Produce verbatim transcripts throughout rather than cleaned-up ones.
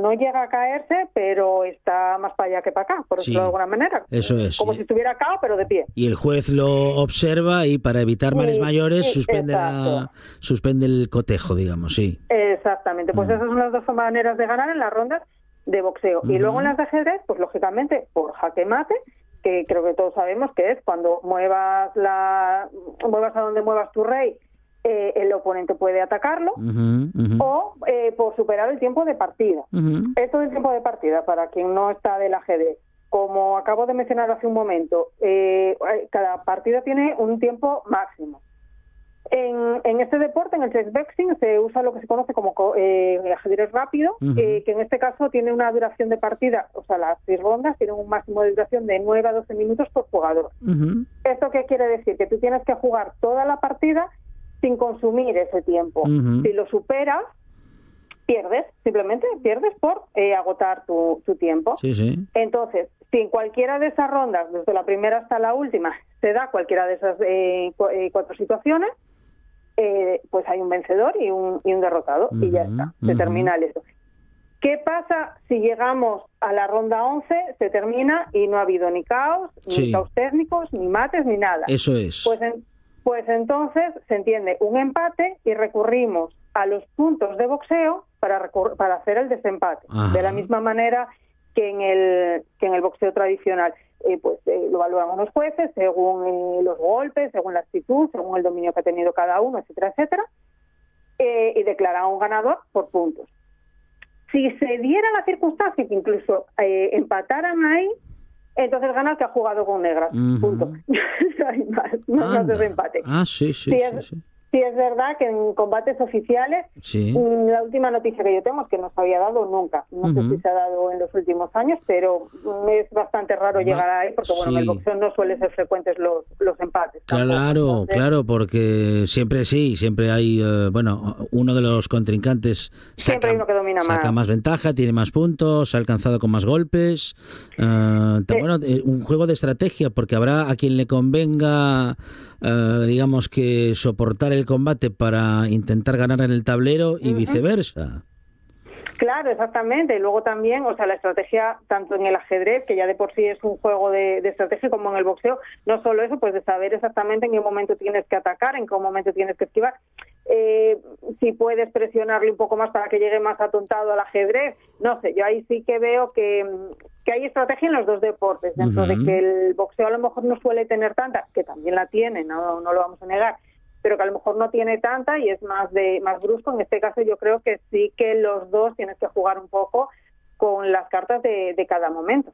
no llega a caerse, pero está más para allá que para acá, por Sí, decirlo de alguna manera. eso es. Como si estuviera cao, pero de pie. Y el juez lo observa y para evitar males Sí, mayores sí, suspende la, suspende el cotejo, digamos, sí. Exactamente, pues Mm. esas son las dos maneras de ganar en las rondas de boxeo. Ujú. Y luego en las de ajedrez, pues lógicamente por jaque mate, que creo que todos sabemos que es cuando muevas la muevas a donde muevas tu rey, eh, el oponente puede atacarlo, Ujú, ujú. o eh, por superar el tiempo de partida. Ujú. Esto del tiempo de partida, para quien no está del ajedrez, como acabo de mencionar hace un momento, eh, cada partida tiene un tiempo máximo. En, en este deporte, en el chessboxing, se usa lo que se conoce como co- eh, ajedrez rápido, Ujú. eh, que en este caso tiene una duración de partida, o sea, las seis rondas tienen un máximo de duración de nueve a doce minutos por jugador. Ujú. ¿Esto qué quiere decir? Que tú tienes que jugar toda la partida sin consumir ese tiempo. Ujú. Si lo superas, pierdes, simplemente pierdes por eh, agotar tu, tu tiempo. Sí, sí. Entonces, si en cualquiera de esas rondas, desde la primera hasta la última, se da cualquiera de esas eh, cu- eh, cuatro situaciones, eh, pues hay un vencedor y un, y un derrotado, y ya Ujú, está, se ujú. termina eso. ¿Qué pasa si llegamos a la ronda once, se termina y no ha habido ni caos, Sí. ni caos técnicos, ni mates, ni nada? Eso es. Pues, en- pues entonces se entiende un empate y recurrimos a los puntos de boxeo para, recur- para hacer el desempate. Ajá. De la misma manera que en el, que en el boxeo tradicional. Eh, pues eh, lo evalúan unos jueces según eh, los golpes, según la actitud, según el dominio que ha tenido cada uno, etcétera, etcétera, eh, y declaran a un ganador por puntos. Si se diera la circunstancia que incluso eh, empataran ahí, entonces gana el que ha jugado con negras. Ujú. Punto. No hay más, no, no Anda. se desempate. Ah, sí, sí, Sí, sí, es, sí. sí es verdad que en combates oficiales, Sí. mm, la última noticia que yo tengo es que no se había dado nunca. No sé Ujú. si se ha dado en los últimos años, pero mm, es bastante raro Va- llegar ahí, porque bueno, en el sí. boxeo no suelen ser frecuentes los, los empates. tampoco. Claro, Entonces, claro, porque siempre sí, siempre hay, eh, bueno, uno de los contrincantes Siempre saca, hay uno que domina saca más. más ventaja, tiene más puntos, ha alcanzado con más golpes. eh, ta- Sí. Bueno, eh, un juego de estrategia, porque habrá a quien le convenga, eh, digamos que soportar el combate para intentar ganar en el tablero y Ujú. viceversa. Claro, exactamente. Y luego también, o sea, la estrategia, tanto en el ajedrez, que ya de por sí es un juego de, de estrategia, como en el boxeo, no solo eso, pues de saber exactamente en qué momento tienes que atacar, en qué momento tienes que esquivar. Eh, si puedes presionarle un poco más para que llegue más atontado al ajedrez, no sé, yo ahí sí que veo que, que hay estrategia en los dos deportes, dentro Ujú. de que el boxeo a lo mejor no suele tener tanta, que también la tiene, no, no lo vamos a negar, pero que a lo mejor no tiene tanta y es más de más brusco. En este caso yo creo que sí que los dos tienes que jugar un poco con las cartas de, de cada momento.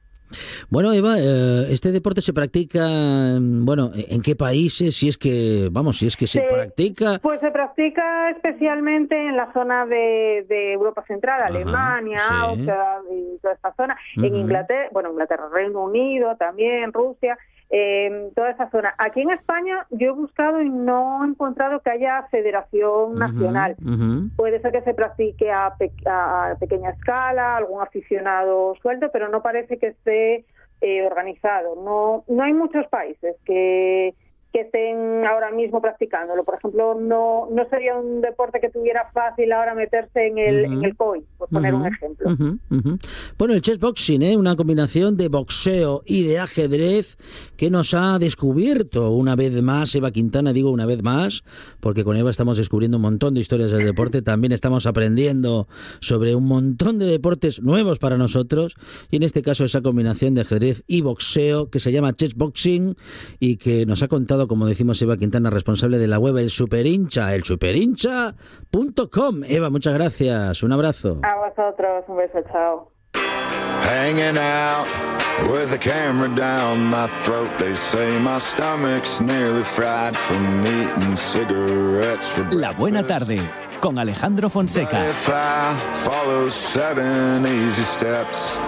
Bueno, Eva, eh, este deporte se practica, mm, bueno, ¿en qué países? Si es que, vamos, si es que se, Se- practica. Pues se practica especialmente en la zona de, de Europa Central, Ajá, Alemania, sí. Austria y toda esta zona. En Ujú. Inglaterra, bueno, Inglaterra, Reino Unido también, Rusia, eh, toda esa zona. Aquí en España yo he buscado y no he encontrado que haya federación nacional. Ujú, ujú. Puede ser que se practique a, pe- a pequeña escala, algún aficionado suelto, pero no parece que esté eh, organizado. No, no hay muchos países que, que estén ahora mismo practicándolo. Por ejemplo, no, no sería un deporte que tuviera fácil ahora meterse en el, Ujú. en el C O I, por poner Ujú, un ejemplo. ujú, ujú. Bueno, el chessboxing, ¿eh? Una combinación de boxeo y de ajedrez que nos ha descubierto una vez más Eva Quintana, digo una vez más, porque con Eva estamos descubriendo un montón de historias del deporte, también estamos aprendiendo sobre un montón de deportes nuevos para nosotros, y en este caso esa combinación de ajedrez y boxeo que se llama chessboxing y que nos ha contado, como decimos, Eva Quintana, responsable de la web El Superhincha, el superhincha punto com. Eva, muchas gracias, un abrazo. A vosotros, un beso, chao. Hanging out with the camera down my throat. They say my stomach's nearly fried from eating cigarettes for breakfast. La Buena Tarde, con Alejandro Fonseca. If I follow seven easy steps